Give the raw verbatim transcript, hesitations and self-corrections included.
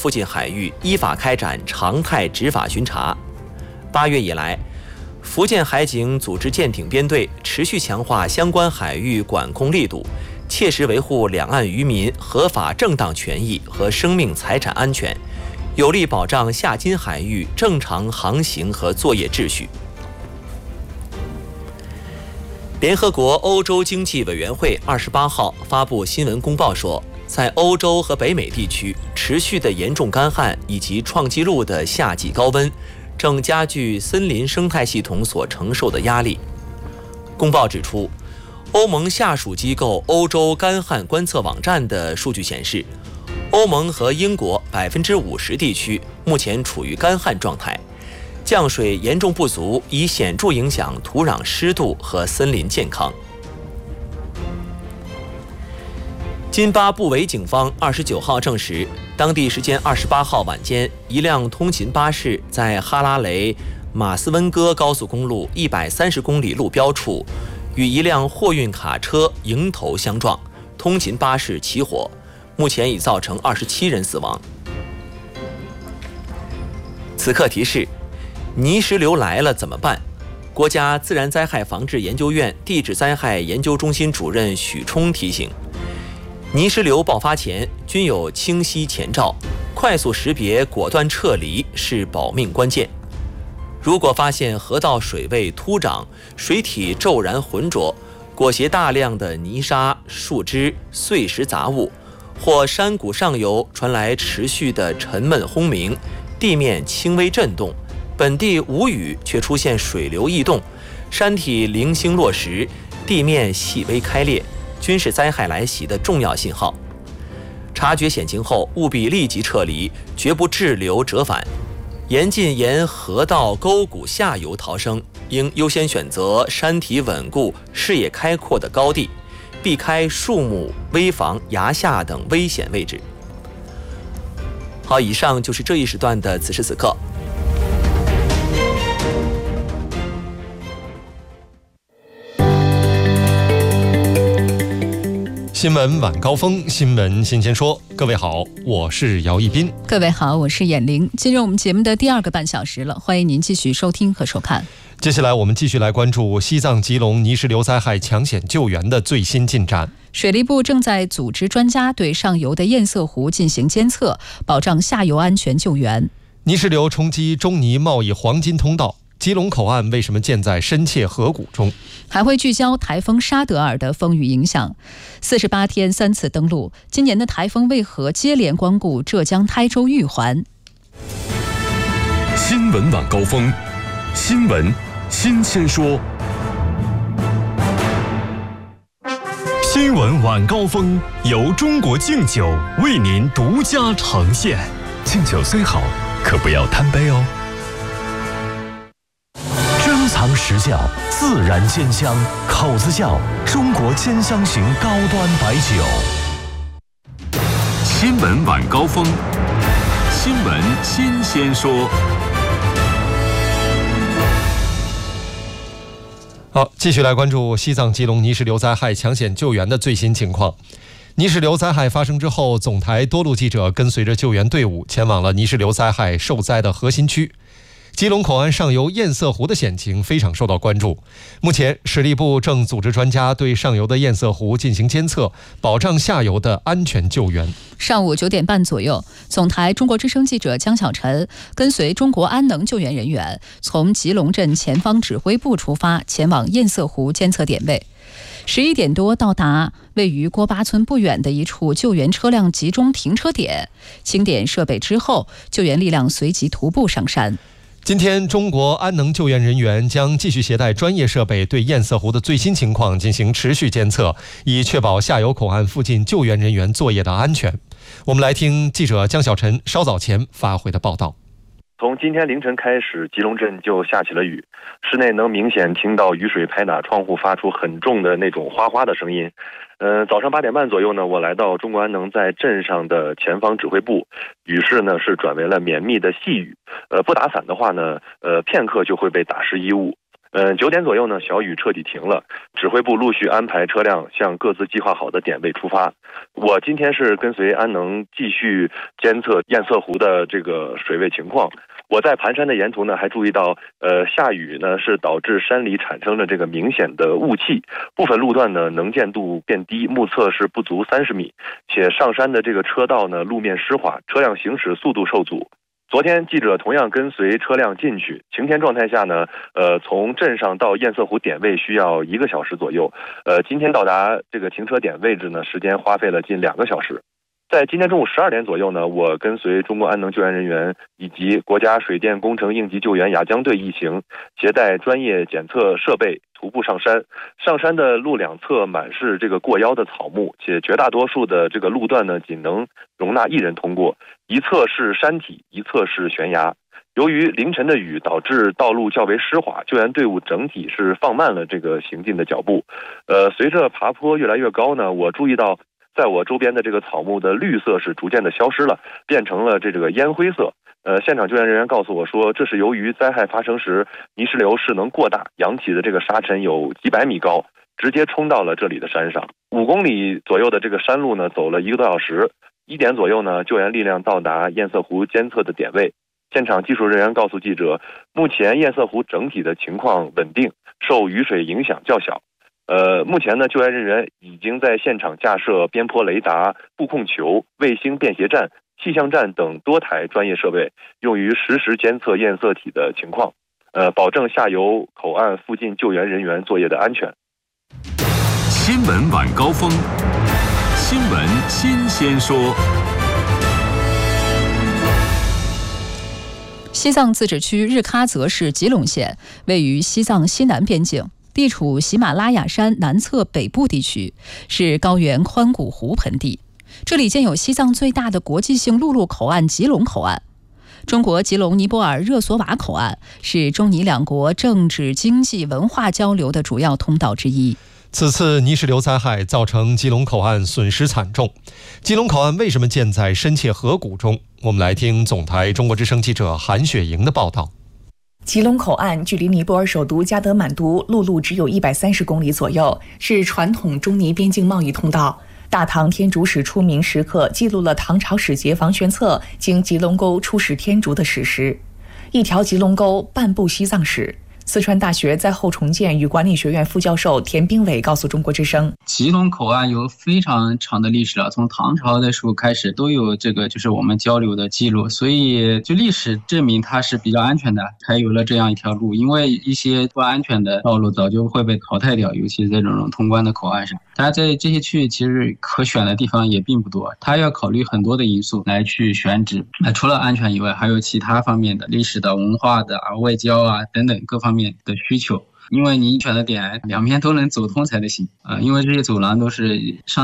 附近海域依法开展常态执法巡查。八月以来，福建海警组织舰艇编队持续强化相关海域管控力度，切实维护两岸渔民合法正当权益和生命财产安全，有力保障下金海域正常航行和作业秩序。联合国欧洲经济委员会二十八号发布新闻公报说，在欧洲和北美地区，持续的严重干旱以及创纪录的夏季高温，正加剧森林生态系统所承受的压力。公报指出，欧盟下属机构欧洲干旱观测网站的数据显示，欧盟和英国百分之五十地区目前处于干旱状态，降水严重不足，已显著影响土壤湿度和森林健康。津巴布韦警方二十九号证实，当地时间二十八号晚间，一辆通勤巴士在哈拉雷马斯温哥高速公路一百三十公里路标处，与一辆货运卡车迎头相撞，通勤巴士起火，目前已造成二十七人死亡。此刻提示：泥石流来了怎么办？国家自然灾害防治研究院地质灾害研究中心主任许冲提醒，泥石流爆发前均有清晰前兆，快速识别果断撤离是保命关键。如果发现河道水位突涨，水体骤然浑浊，裹挟大量的泥沙、树枝、碎石杂物，或山谷上游传来持续的沉闷轰鸣，地面轻微震动，本地无雨却出现水流异动，山体零星落石，地面细微开裂，均是灾害来袭的重要信号。察觉险情后，务必立即撤离，绝不滞留折返。严禁沿河道沟谷下游逃生，应优先选择山体稳固、视野开阔的高地，避开树木、危房、崖下等危险位置。好，以上就是这一时段的此时此刻。 新闻晚高峰，新闻新鲜说。各位好，我是姚一斌。 各位好，我是闫玲。进入我们节目的第二个半小时了，欢迎您继续收听和收看。 接下来我们继续来关注西藏吉隆泥石流灾害抢险救援的最新进展。 水利部正在组织专家对上游的堰塞湖进行监测，保障下游安全救援。 泥石流冲击中尼贸易黄金通道，吉隆口岸为什么建在深切河谷中？ 还会聚焦台风沙德尔的风雨影响。四十八天三次登陆，今年的台风为何接连光顾浙江台州玉环？ 新闻晚高峰，新闻新鲜说。新闻晚高峰由中国敬酒为您独家呈现。敬酒虽好，可不要贪杯哦。珍藏实窖，自然煎香，口子窖中国煎香型高端白酒。新闻晚高峰，新闻新鲜说。 好，继续来关注西藏吉隆泥石流灾害抢险救援的最新情况。泥石流灾害发生之后，总台多路记者跟随着救援队伍前往了泥石流灾害受灾的核心区。吉隆口岸上游堰塞湖的险情非常受到关注。目前，水利部正组织专家对上游的堰塞湖进行监测，保障下游的安全救援。 上午九点半左右，总台中国之声记者江小晨跟随中国安能救援人员从吉隆镇前方指挥部出发，前往堰塞湖监测点位。十一点多到达位于郭巴村不远的一处救援车辆集中停车点，清点设备之后，救援力量随即徒步上山。 今天，中国安能救援人员将继续携带专业设备对堰塞湖的最新情况进行持续监测，以确保下游口岸附近救援人员作业的安全。我们来听记者江小晨稍早前发回的报道。 从今天凌晨开始，吉隆镇就下起了雨，室内能明显听到雨水拍打窗户发出很重的那种哗哗的声音。呃，早上八点半左右呢，我来到中国安能在镇上的前方指挥部，雨势呢是转为了绵密的细雨。呃，不打伞的话呢，呃，片刻就会被打湿衣物。 嗯，九点左右呢，小雨彻底停了，指挥部陆续安排车辆向各自计划好的点位出发。我今天是跟随安能继续监测堰塞湖的这个水位情况。我在盘山的沿途呢，还注意到，呃，下雨呢是导致山里产生了这个明显的雾气，部分路段呢能见度变低，目测是不足三十米，且上山的这个车道呢路面湿滑，车辆行驶速度受阻。昨天记者同样跟随车辆进去，晴天状态下呢，呃，从镇上到堰塞湖点位需要一个小时左右，呃，今天到达这个停车点位置呢，时间花费了近两个小时。在今天中午十二点左右呢，我跟随中国安能救援人员以及国家水电工程应急救援亚江队一行，携带专业检测设备徒步上山。上山的路两侧满是这个过腰的草木，且绝大多数的这个路段呢，仅能容纳一人通过，一侧是山体，一侧是悬崖。由于凌晨的雨导致道路较为湿滑，救援队伍整体是放慢了这个行进的脚步。呃，随着爬坡越来越高呢，我注意到在我周边的这个草木的绿色是逐渐的消失了，变成了这个烟灰色。呃，现场救援人员告诉我说，这是由于灾害发生时泥石流势能过大，扬起的这个沙尘有几百米高，直接冲到了这里的山上。五公里左右的这个山路呢，走了一个多小时。一点左右呢，救援力量到达堰塞湖监测的点位。现场技术人员告诉记者，目前堰塞湖整体的情况稳定，受雨水影响较小。呃，目前呢，救援人员已经在现场架设边坡雷达、布控球、卫星便携站、气象站等多台专业设备，用于实时监测堰塞体的情况，呃，保证下游口岸附近救援人员作业的安全。 新闻晚高峰，新闻新鲜说。 西藏自治区日喀则市吉隆县位于西藏西南边境，地处喜马拉雅山南侧北部地区，是高原宽谷湖盆地。这里建有西藏最大的国际性陆路口岸吉隆口岸。中国吉隆尼泊尔热索瓦口岸是中尼两国政治、经济、文化交流的主要通道之一。 此次泥石流灾害造成吉隆口岸损失惨重，吉隆口岸为什么建在深切河谷中？我们来听总台中国之声记者韩雪莹的报道。 吉隆口岸距离尼泊尔首都加德满都陆路只有一百三十公里左右，是传统中尼边境贸易通道。大唐天竺史出名时刻记录了唐朝使节房玄策经吉隆沟出使天竺的史实。一条吉隆沟，半部西藏史。四川大学灾后重建与管理学院副教授田兵伟告诉中国之声， 吉隆口岸有非常长的历史了，从唐朝的时候开始都有这个就是我们交流的记录，所以就历史证明它是比较安全的，才有了这样一条路。因为一些不安全的道路早就会被淘汰掉，尤其在这种通关的口岸上。它在这些区域其实可选的地方也并不多，它要考虑很多的因素来去选址。那除了安全以外，还有其他方面的历史的、文化的啊、外交啊等等各方面的需求，因为你选的点两边都能走通才得行啊、呃，因为这些走廊都是上